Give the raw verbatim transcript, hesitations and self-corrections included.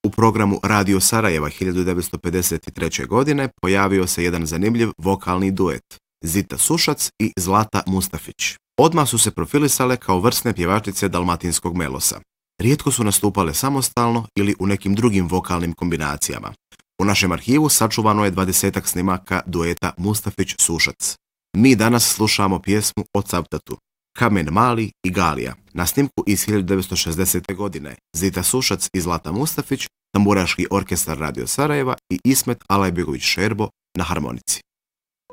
U programu Radio Sarajeva hiljadu devetsto pedeset treće. godine pojavio se jedan zanimljiv vokalni duet, Zita Sušac i Zlata Mustafić. Odmah su se profilisale kao vrsne pjevačice dalmatinskog melosa. Rijetko su nastupale samostalno ili u nekim drugim vokalnim kombinacijama. U našem arhivu sačuvano je dvadesetak snimaka dueta Mustafić-Sušac. Mi danas slušamo pjesmu o Cavtatu, Kamen Mali i Galija, na snimku iz hiljadu devetsto šezdesete. godine, Zita Sušac i Zlata Mustafić, Tamburaški orkestar Radio Sarajeva i Ismet Alajbegović Šerbo na harmonici.